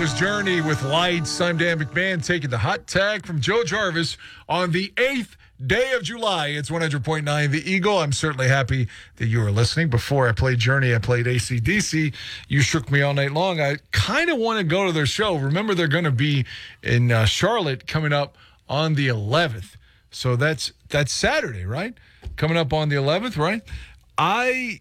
was Journey with Lights. I'm Dan McMahon taking the hot tag from Joe Jarvis on the 8th day of July. It's 100.9 The Eagle. I'm certainly happy that you are listening. Before I played Journey, I played AC/DC. You shook me all night long. I kind of want to go to their show. Remember, they're going to be in Charlotte coming up on the 11th. So that's Saturday, right? Coming up on the 11th, right? I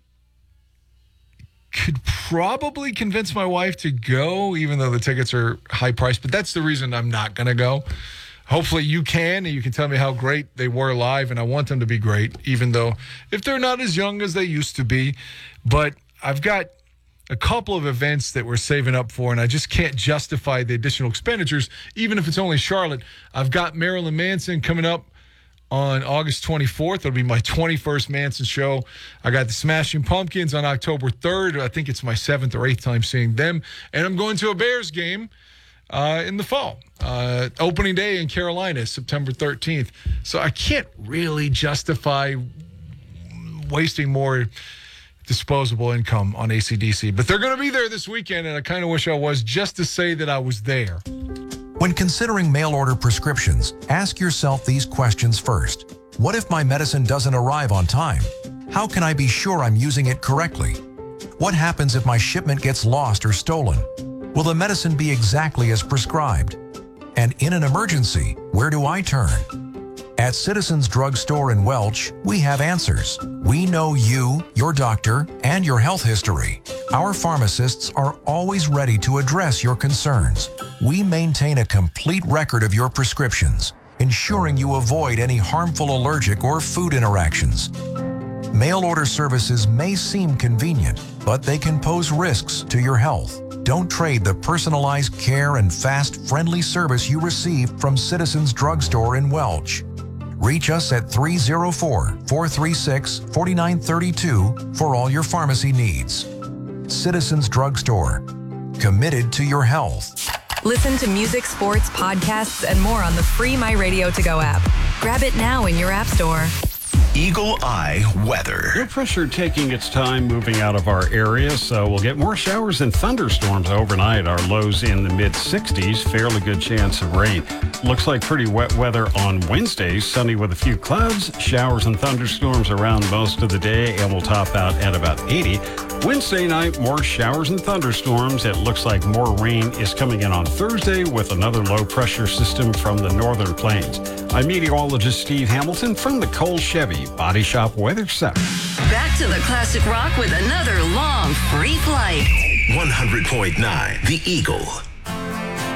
could probably convince my wife to go, even though the tickets are high priced, but that's the reason I'm not going to go. Hopefully you can, and you can tell me how great they were live, and I want them to be great, even though if they're not as young as they used to be. But I've got a couple of events that we're saving up for, and I just can't justify the additional expenditures, even if it's only Charlotte. I've got Marilyn Manson coming up on August 24th. It'll be my 21st Manson show. I got the Smashing Pumpkins on October 3rd. I think it's my 7th or 8th time seeing them. And I'm going to a Bears game in the fall. Opening day in Carolina, September 13th. So I can't really justify wasting more disposable income on AC/DC. But they're going to be there this weekend, and I kind of wish I was, just to say that I was there. When considering mail-order prescriptions, ask yourself these questions first. What if my medicine doesn't arrive on time? How can I be sure I'm using it correctly? What happens if my shipment gets lost or stolen? Will the medicine be exactly as prescribed? And in an emergency, where do I turn? At Citizens Drug Store in Welch, we have answers. We know you, your doctor, and your health history. Our pharmacists are always ready to address your concerns. We maintain a complete record of your prescriptions, ensuring you avoid any harmful allergic or food interactions. Mail order services may seem convenient, but they can pose risks to your health. Don't trade the personalized care and fast, friendly service you receive from Citizens Drug Store in Welch. Reach us at 304-436-4932 for all your pharmacy needs. Citizens Drug Store, committed to your health. Listen to music, sports, podcasts, and more on the free My Radio To Go app. Grab it now in your app store. Eagle Eye weather. Low pressure taking its time moving out of our area, so we'll get more showers and thunderstorms overnight. Our lows in the mid-60s, fairly good chance of rain. Looks like pretty wet weather on Wednesday, sunny with a few clouds, showers and thunderstorms around most of the day, and we'll top out at about 80. Wednesday night, more showers and thunderstorms. It looks like more rain is coming in on Thursday with another low pressure system from the northern plains. I'm meteorologist Steve Hamilton from the Cole Chevy Body Shop Weather Center. Back to the classic rock with another long free flight. 100.9 The Eagle.